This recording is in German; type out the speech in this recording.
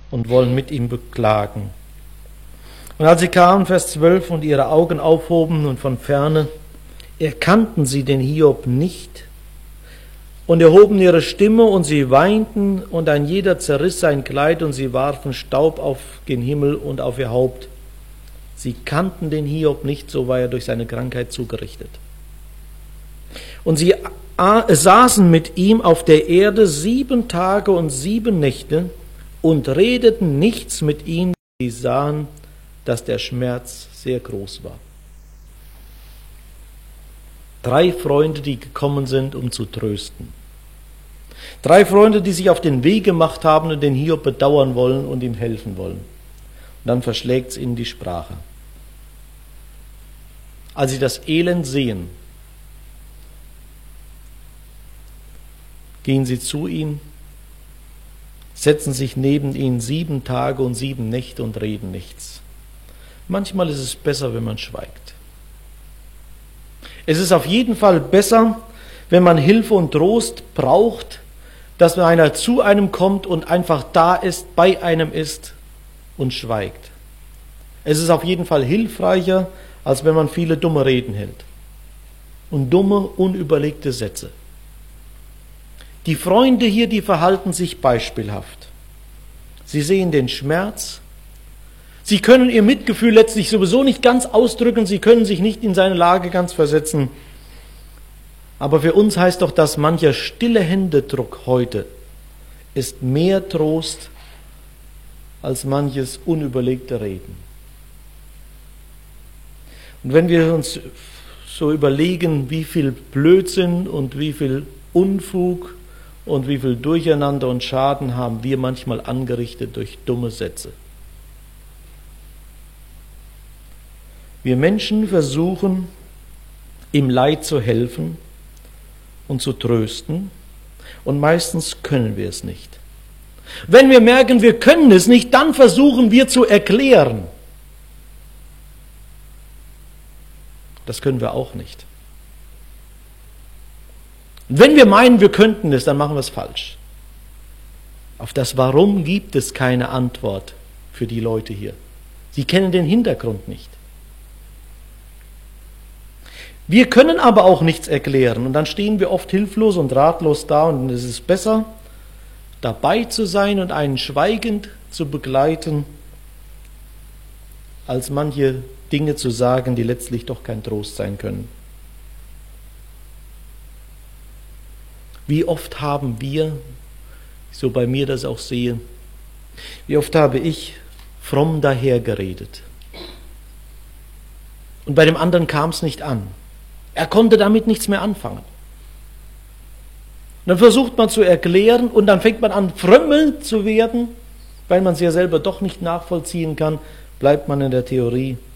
und wollen mit ihm beklagen. Und als sie kamen, Vers 12, und ihre Augen aufhoben und von ferne, erkannten sie den Hiob nicht und erhoben ihre Stimme und sie weinten und ein jeder zerriss sein Kleid und sie warfen Staub auf den Himmel und auf ihr Haupt. Sie kannten den Hiob nicht, so war er durch seine Krankheit zugerichtet. Und sie saßen mit ihm auf der Erde 7 Tage und 7 Nächte und redeten nichts mit ihm. Sie sahen, dass der Schmerz sehr groß war. 3 Freunde, die gekommen sind, um zu trösten. 3 Freunde, die sich auf den Weg gemacht haben und den Hiob bedauern wollen und ihm helfen wollen. Und dann verschlägt es ihnen die Sprache. Als sie das Elend sehen, gehen sie zu ihm, setzen sich neben ihn 7 Tage und 7 Nächte und reden nichts. Manchmal ist es besser, wenn man schweigt. Es ist auf jeden Fall besser, wenn man Hilfe und Trost braucht, dass einer zu einem kommt und einfach da ist, bei einem ist und schweigt. Es ist auf jeden Fall hilfreicher, als wenn man viele dumme Reden hält und dumme, unüberlegte Sätze. Die Freunde hier, die verhalten sich beispielhaft. Sie sehen den Schmerz. Sie können ihr Mitgefühl letztlich sowieso nicht ganz ausdrücken. Sie können sich nicht in seine Lage ganz versetzen. Aber für uns heißt doch das, mancher stille Händedruck heute ist mehr Trost als manches unüberlegte Reden. Und wenn wir uns so überlegen, wie viel Blödsinn und wie viel Unfug und wie viel Durcheinander und Schaden haben wir manchmal angerichtet durch dumme Sätze. Wir Menschen versuchen, im Leid zu helfen und zu trösten, und meistens können wir es nicht. Wenn wir merken, wir können es nicht, dann versuchen wir zu erklären. Das können wir auch nicht. Wenn wir meinen, wir könnten es, dann machen wir es falsch. Auf das Warum gibt es keine Antwort für die Leute hier. Sie kennen den Hintergrund nicht. Wir können aber auch nichts erklären und dann stehen wir oft hilflos und ratlos da und es ist besser, dabei zu sein und einen schweigend zu begleiten, als manche Dinge zu sagen, die letztlich doch kein Trost sein können. Wie oft haben wir, so bei mir das auch sehe, wie oft habe ich fromm dahergeredet. Und bei dem anderen kam es nicht an. Er konnte damit nichts mehr anfangen. Und dann versucht man zu erklären und dann fängt man an, frömmelnd zu werden, weil man es ja selber doch nicht nachvollziehen kann, bleibt man in der Theorie